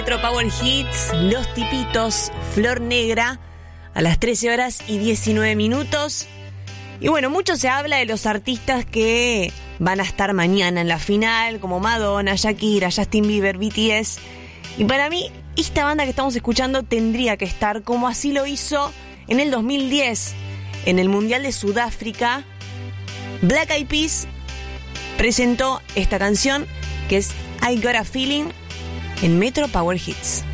Metro Power Hits, Los Tipitos, Flor Negra, a las 13:19. Y bueno, mucho se habla de los artistas que van a estar mañana en la final, como Madonna, Shakira, Justin Bieber, BTS. Y para mí, esta banda que estamos escuchando tendría que estar, como así lo hizo en el 2010, en el Mundial de Sudáfrica. Black Eyed Peas presentó esta canción, que es I Got a Feeling, en Metro Power Hits.